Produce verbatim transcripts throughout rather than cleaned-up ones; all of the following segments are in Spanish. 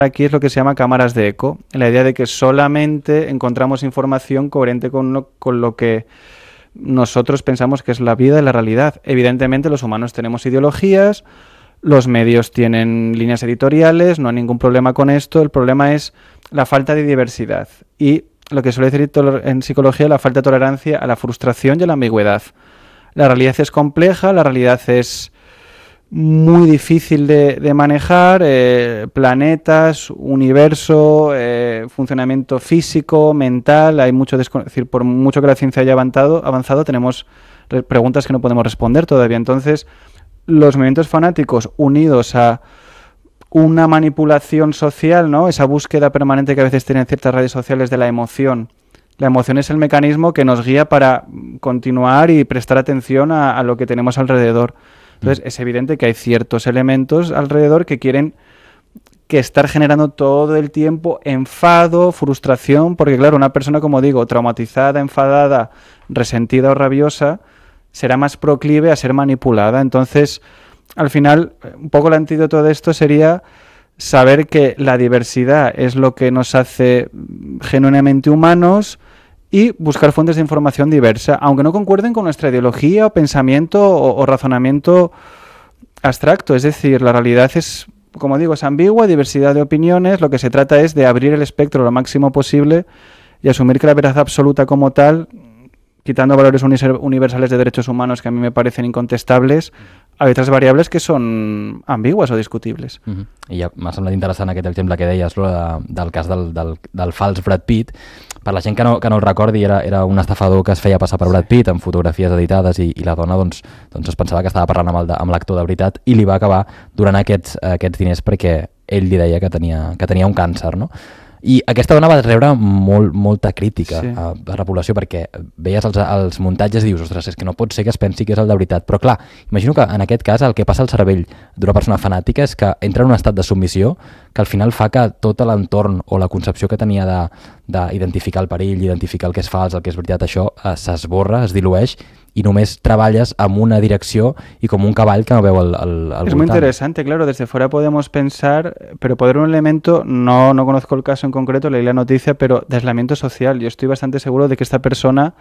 aquí es lo que se llama cámaras de eco, la idea de que solamente encontramos información coherente con lo, con lo que nosotros pensamos que es la vida y la realidad. Evidentemente los humanos tenemos ideologías, los medios tienen líneas editoriales, no hay ningún problema con esto, el problema es la falta de diversidad y lo que suele decir en psicología, la falta de tolerancia a la frustración y a la ambigüedad. La realidad es compleja, la realidad es muy difícil de, de manejar, eh, planetas, universo, eh, funcionamiento físico, mental, hay mucho descono- es decir, por mucho que la ciencia haya avanzado, avanzado tenemos re- preguntas que no podemos responder todavía. Entonces, los movimientos fanáticos unidos a una manipulación social, ¿no? Esa búsqueda permanente que a veces tienen ciertas redes sociales de la emoción. La emoción es el mecanismo que nos guía para continuar y prestar atención a, a lo que tenemos alrededor. Entonces, es evidente que hay ciertos elementos alrededor que quieren que estar generando todo el tiempo enfado, frustración, porque claro, una persona, como digo, traumatizada, enfadada, resentida o rabiosa, será más proclive a ser manipulada. Entonces, al final, un poco el antídoto de esto sería saber que la diversidad es lo que nos hace genuinamente humanos y buscar fuentes de información diversa, aunque no concuerden con nuestra ideología o pensamiento o, o razonamiento abstracto. Es decir, la realidad es, como digo, es ambigua, diversidad de opiniones, lo que se trata es de abrir el espectro lo máximo posible y asumir que la verdad absoluta como tal, quitando valores universales de derechos humanos que a mí me parecen incontestables, hay otras variables que són ambigües o discutibles. Uh-huh. I ja m'ha semblat interessant aquest exemple que deies, lo de, del cas del, del, del fals Brad Pitt. Per la gent que no, que no el recordi, era, era un estafador que es feia passar per Brad Pitt amb fotografies editades i, i la dona doncs, doncs es pensava que estava parlant amb, el de, amb l'actor de veritat i li va acabar donant aquests, aquests diners perquè ell li deia que tenia, que tenia un càncer, no? I aquesta dona va rebre molt, molta crítica sí. a, a la població perquè veies els, els muntatges i dius, ostres, és que no pot ser que es pensi que és el de veritat. Però clar, imagino que en aquest cas el que passa al cervell d'una persona fanàtica és que entra en un estat de submissió que al final fa que tot l'entorn o la concepció que tenia d'identificar el perill, identificar el que és fals, el que és veritat, això eh, s'esborra, es dilueix y només traballas amb una direcció y como un caball que no veo al, al, al Es muy interesante, claro, desde fuera podemos pensar, pero poder un elemento, no, no conozco el caso en concreto, leí la noticia, pero de aislamiento social. Yo estoy bastante seguro de que esta persona,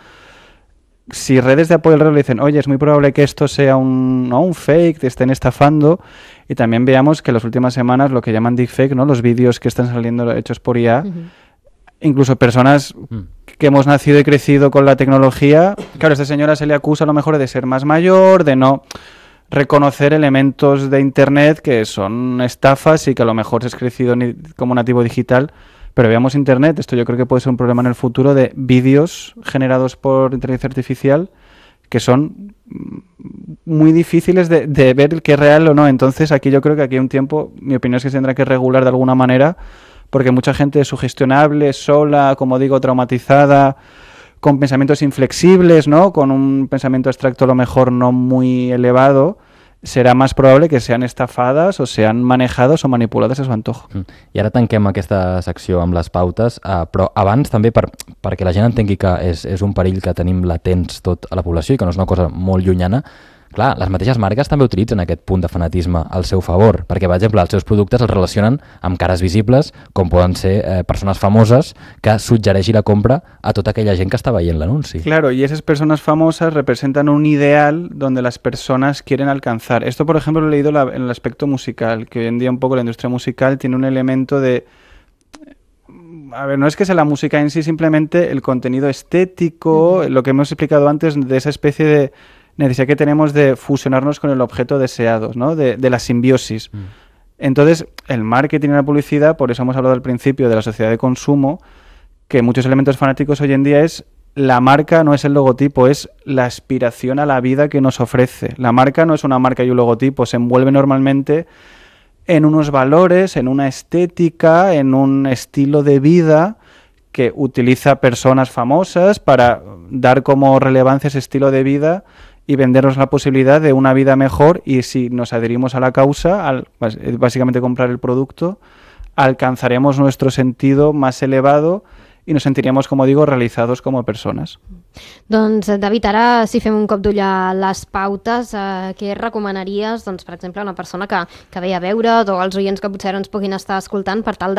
si redes de apoyo alrededor le dicen, oye, es muy probable que esto sea un, ¿no? un fake, te estén estafando, y también veamos que en las últimas semanas lo que llaman deepfake, ¿no? Los vídeos que están saliendo hechos por I A, uh-huh. incluso personas que hemos nacido y crecido con la tecnología, claro, a esta señora se le acusa a lo mejor de ser más mayor, de no reconocer elementos de Internet que son estafas y que a lo mejor has crecido ni como nativo digital, pero veamos Internet, esto yo creo que puede ser un problema en el futuro de vídeos generados por inteligencia artificial que son muy difíciles de, de ver qué es real o no. Entonces aquí yo creo que aquí hay un tiempo, mi opinión es que se tendrá que regular de alguna manera, porque mucha gente es sugestionable, sola, como digo, traumatizada, con pensamientos inflexibles, ¿no? Con un pensamiento abstracto a lo mejor no muy elevado, serà més probable que sean estafadas o sean manejadas o manipulades a su antojo. Mm. I ara tanquem aquesta secció amb les pautes, uh, però abans també per, perquè la gent entengui que és, és un perill que tenim latents tot a la població i que no és una cosa molt llunyana. Clar, les mateixes marques també utilitzen aquest punt de fanatisme al seu favor, perquè, per exemple, els seus productes els relacionen amb cares visibles, com poden ser eh, persones famoses, que suggereixi la compra a tota aquella gent que està veient l'anunci. Claro, y esas personas famosas representan un ideal donde las personas quieren alcanzar. Esto, por ejemplo, lo he leído la, en el aspecto musical, que hoy en día un poco la industria musical tiene un elemento de... A ver, no es que sea la música en sí, simplemente el contenido estético, uh-huh. lo que hemos explicado antes de esa especie de necesidad que tenemos de fusionarnos con el objeto deseado, ¿no? de, de la simbiosis. Mm. Entonces, el marketing y la publicidad, por eso hemos hablado al principio de la sociedad de consumo, que muchos elementos fanáticos hoy en día es la marca, no es el logotipo, es la aspiración a la vida que nos ofrece. La marca no es una marca y un logotipo, se envuelve normalmente en unos valores, en una estética, en un estilo de vida que utiliza personas famosas para dar como relevancia ese estilo de vida y vendernos la posibilidad de una vida mejor, y si nos adherimos a la causa, al, básicamente comprar el producto, alcanzaremos nuestro sentido más elevado y nos sentiríamos, como digo, realizados como personas. Doncs, David, ara si fem un cop d'ull a les pautes, eh, què recomanaries, doncs, per exemple, a una persona que, que ve a veure o als oients que potser ens puguin estar escoltant per tal de